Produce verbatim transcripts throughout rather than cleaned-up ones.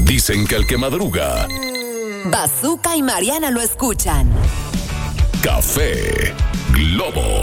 Dicen que el que madruga, Bazooka y Mariana lo escuchan. Café Globo.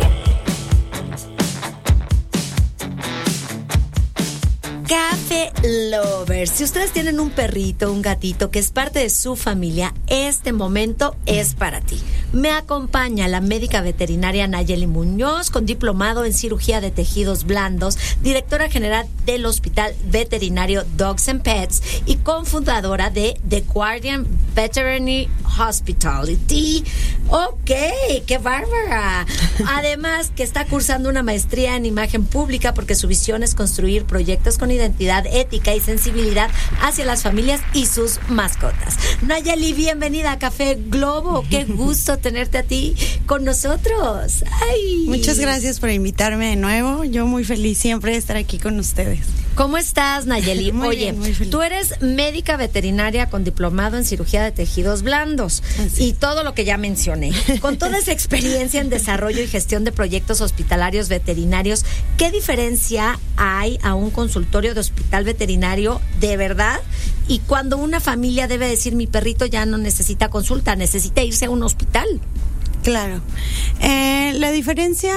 Café Lovers. Si ustedes tienen un perrito, un gatito que es parte de su familia, este momento es para ti. Me acompaña la médica veterinaria Nayeli Muñoz, con diplomado en cirugía de tejidos blandos, directora general del Hospital Veterinario Dogs and Pets y cofundadora de The Guardian Veterinary Hospitality. Ok, qué bárbara. Además, que está cursando una maestría en imagen pública porque su visión es construir proyectos con identidad, ética y sensibilidad hacia las familias y sus mascotas. Nayeli, bienvenida a Café Globo. Qué gusto tenerte a ti con nosotros. Ay. Muchas gracias por invitarme de nuevo. Yo muy feliz siempre de estar aquí con ustedes. ¿Cómo estás, Nayeli? Muy Oye, bien, muy feliz. Tú eres médica veterinaria con diplomado en cirugía de tejidos blandos. Así. Y todo lo que ya mencioné. Con toda esa experiencia en desarrollo y gestión de proyectos hospitalarios veterinarios, ¿qué diferencia hay a un consultorio de hospital veterinario de verdad? Y cuando una familia debe decir, mi perrito ya no necesita consulta, necesita irse a un hospital. Claro. Eh, la diferencia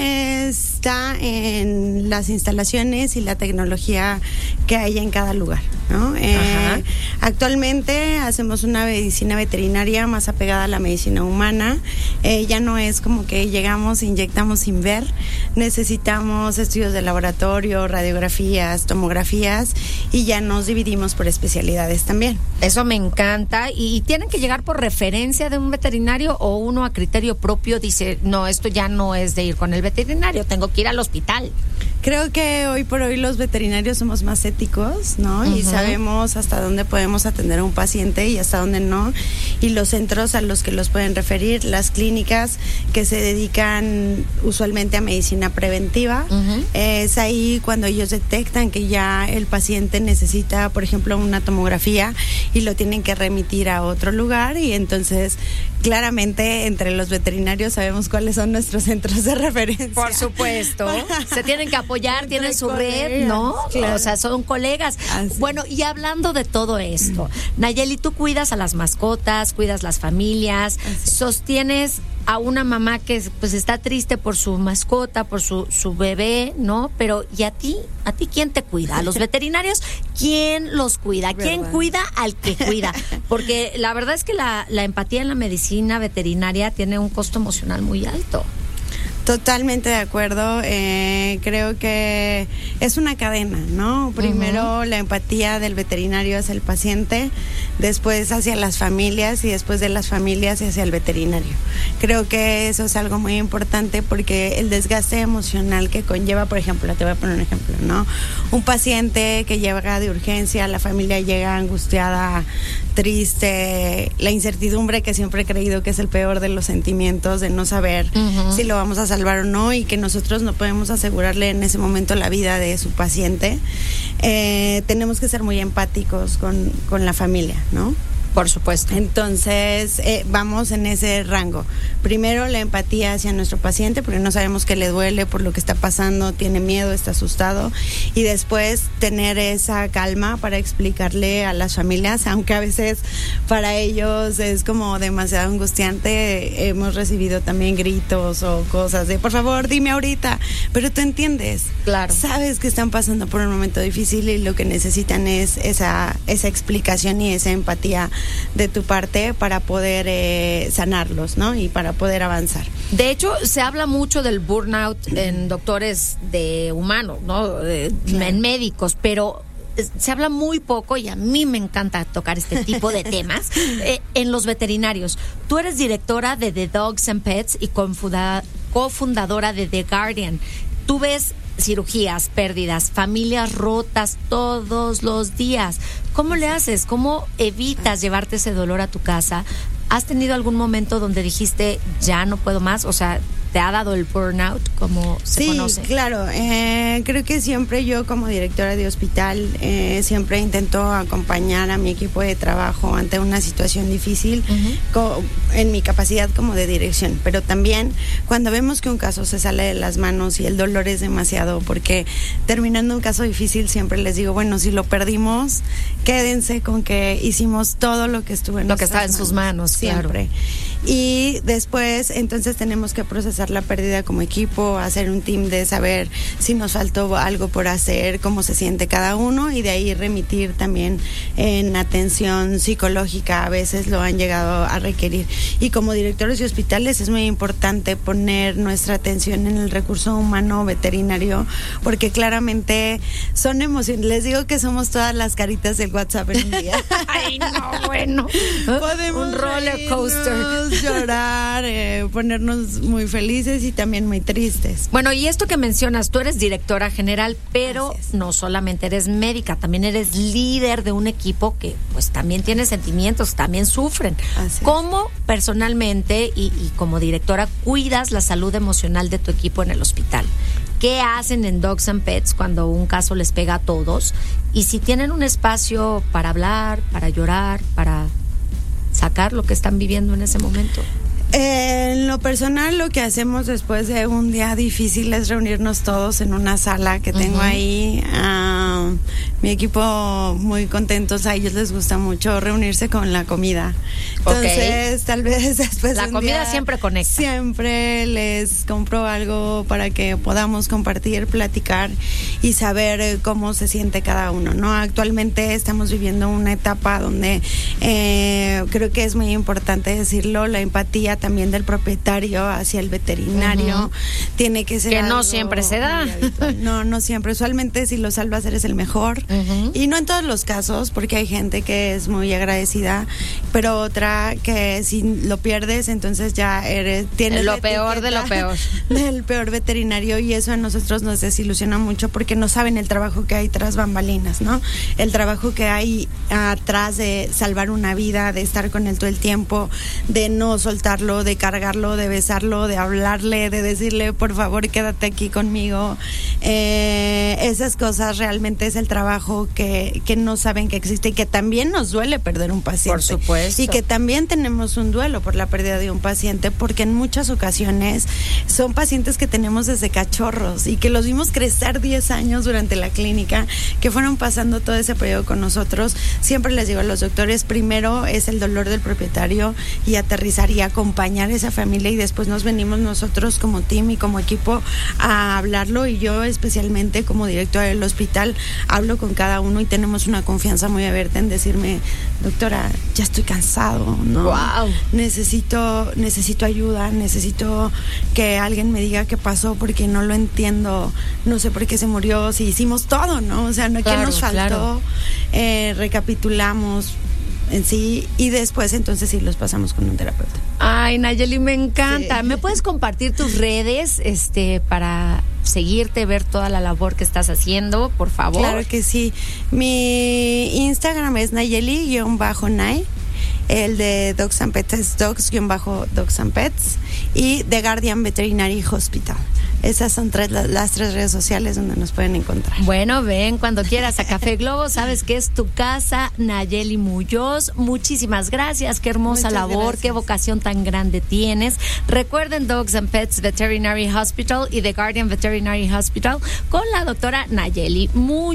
está en las instalaciones y la tecnología que hay en cada lugar, ¿no? Eh, actualmente hacemos una medicina veterinaria más apegada a la medicina humana. Eh, ya no es como que llegamos, inyectamos sin ver. Necesitamos estudios de laboratorio, radiografías, tomografías y ya nos dividimos por especialidades también. Eso me encanta. ¿Y tienen que llegar por referencia de un veterinario o uno a criterio propio dice, no, esto ya no es de ir con el veterinario, tengo que ir al hospital? Creo que hoy por hoy los veterinarios somos más éticos, ¿no? Uh-huh. Y sabemos hasta dónde podemos atender a un paciente y hasta dónde no. Y los centros a los que los pueden referir, las clínicas que se dedican usualmente a medicina preventiva, uh-huh. Es ahí cuando ellos detectan que ya el paciente necesita, por ejemplo, una tomografía y lo tienen que remitir a otro lugar. Y entonces, claramente, entre los veterinarios sabemos cuáles son nuestros centros de referencia. Por supuesto. Se tienen que apoyar, tienen su red, ¿no? Claro. O sea, son colegas. Así. Bueno, y hablando de todo esto, Nayeli, tú cuidas a las mascotas, cuidas las familias, Así. sostienes a una mamá que pues está triste por su mascota, por su, su bebé, ¿no? Pero ¿y a ti? ¿A ti quién te cuida? ¿A los veterinarios? ¿Quién los cuida? ¿Quién ¿verdad? Cuida al que cuida? Porque la verdad es que la, la empatía en la medicina veterinaria tiene un costo emocional muy alto. Totalmente de acuerdo. Eh, creo que es una cadena, ¿no? Primero uh-huh. la empatía del veterinario hacia el paciente, después hacia las familias y después de las familias hacia el veterinario. Creo que eso es algo muy importante porque el desgaste emocional que conlleva, por ejemplo, te voy a poner un ejemplo, ¿no? Un paciente que llega de urgencia, la familia llega angustiada, triste, la incertidumbre que siempre he creído que es el peor de los sentimientos, de no saber uh-huh. si lo vamos a salvar o no y que nosotros no podemos asegurarle en ese momento la vida de su paciente. Eh, tenemos que ser muy empáticos con, con la familia, ¿no? Por supuesto. Entonces, eh, vamos en ese rango. Primero, la empatía hacia nuestro paciente, porque no sabemos qué le duele por lo que está pasando, tiene miedo, está asustado. Y después, tener esa calma para explicarle a las familias, aunque a veces para ellos es como demasiado angustiante. Hemos recibido también gritos o cosas de, por favor, dime ahorita. Pero tú entiendes. Claro. Sabes que están pasando por un momento difícil y lo que necesitan es esa, esa explicación y esa empatía de tu parte para poder eh, sanarlos, ¿no? Y para poder avanzar. De hecho, se habla mucho del burnout en doctores de humanos, ¿no? De, claro. En médicos, pero se habla muy poco, y a mí me encanta tocar este tipo de temas, eh, en los veterinarios. Tú eres directora de The Dogs and Pets y cofunda- cofundadora de The Guardian. Tú ves cirugías, pérdidas, familias rotas todos los días. ¿Cómo le haces? ¿Cómo evitas llevarte ese dolor a tu casa? ¿Has tenido algún momento donde dijiste, ya no puedo más? O sea, te ha dado el burnout, como se sí, conoce? Sí, claro. Eh, creo que siempre yo como directora de hospital eh, siempre intento acompañar a mi equipo de trabajo ante una situación difícil uh-huh. co- en mi capacidad como de dirección. Pero también cuando vemos que un caso se sale de las manos y el dolor es demasiado, porque terminando un caso difícil siempre les digo, bueno, si lo perdimos, quédense con que hicimos todo lo que estuvo en lo que estaba en manos, sus manos, siempre. Claro. Y después entonces tenemos que procesar la pérdida como equipo, hacer un team de saber si nos faltó algo por hacer, cómo se siente cada uno, y de ahí remitir también en atención psicológica. A veces lo han llegado a requerir, y como directores de hospitales es muy importante poner nuestra atención en el recurso humano veterinario, porque claramente son emociones. Les digo que somos todas las caritas del WhatsApp en un día. Ay, no, bueno. Podemos un roller coaster, reírnos, llorar, eh, ponernos muy felices y también muy tristes. Bueno, y esto que mencionas, tú eres directora general, pero no solamente eres médica, también eres líder de un equipo que pues también tiene sentimientos, también sufren. Así ¿Cómo personalmente y, y como directora cuidas la salud emocional de tu equipo en el hospital? ¿Qué hacen en Dogs and Pets cuando un caso les pega a todos? Y si tienen un espacio para hablar, para llorar, para sacar lo que están viviendo en ese momento. Eh, en lo personal, lo que hacemos después de un día difícil es reunirnos todos en una sala que tengo uh-huh. ahí. Uh, mi equipo muy contentos, a ellos les gusta mucho reunirse con la comida. Entonces, okay. tal vez después la de un comida día, siempre conecta. Siempre les compro algo para que podamos compartir, platicar y saber cómo se siente cada uno, ¿no? Actualmente estamos viviendo una etapa donde eh, creo que es muy importante decirlo, la empatía también del propietario hacia el veterinario uh-huh. tiene que ser que no algo siempre se da. No, no siempre. Usualmente si lo salvas eres el mejor uh-huh. y no en todos los casos, porque hay gente que es muy agradecida, pero otra que si lo pierdes entonces ya eres tienes lo peor de lo peor del peor veterinario, y eso a nosotros nos desilusiona mucho porque no saben el trabajo que hay tras bambalinas, ¿no? El trabajo que hay atrás de salvar una vida, de estar con él todo el tiempo, de no soltarlo, de cargarlo, de besarlo, de hablarle, de decirle por favor quédate aquí conmigo. Eh, esas cosas realmente es el trabajo que, que no saben que existe, y que también nos duele perder un paciente. Por supuesto. Y que también tenemos un duelo por la pérdida de un paciente, porque en muchas ocasiones son pacientes que tenemos desde cachorros y que los vimos crecer diez años durante la clínica, que fueron pasando todo ese periodo con nosotros. Siempre les digo a los doctores, primero es el dolor del propietario y aterrizar y acompañar a esa familia, y después nos venimos nosotros como team y como equipo a hablarlo, y yo especialmente como directora del hospital hablo con cada uno y tenemos una confianza muy abierta en decirme, doctora, ya estoy cansado, ¿no? Wow. Necesito, necesito ayuda, necesito que alguien me diga qué pasó porque no lo entiendo, no sé por qué se murió, si hicimos todo, ¿no? O sea, ¿no? Claro, ¿qué nos faltó? Claro. Eh, recapitulamos en sí, y después entonces sí los pasamos con un terapeuta. Ay, Nayeli, me encanta. Sí. ¿Me puedes compartir tus redes este para seguirte, ver toda la labor que estás haciendo, por favor? Claro que sí. Mi Instagram es Nayeli-Nay. El de Dogs and Pets es Dogs-Dogs and Pets, y The Guardian Veterinary Hospital. Esas son tres, las tres redes sociales donde nos pueden encontrar. Bueno, ven cuando quieras a Café Globo, sabes que es tu casa. Nayeli Muñoz, muchísimas gracias, qué hermosa Muchas labor, gracias. Qué vocación tan grande tienes. Recuerden Dogs and Pets Veterinary Hospital y The Guardian Veterinary Hospital con la doctora Nayeli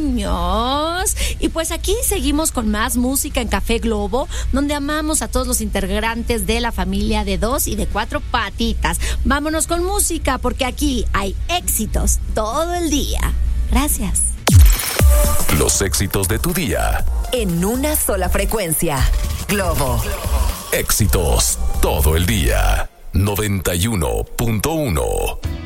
Muñoz. Y pues aquí seguimos con más música en Café Globo, donde amamos a todos los integrantes de la familia de dos y de cuatro patitas. Vámonos con música, porque aquí hay éxitos todo el día. Gracias. Los éxitos de tu día. En una sola frecuencia. Globo. Éxitos todo el día. noventa y uno punto uno.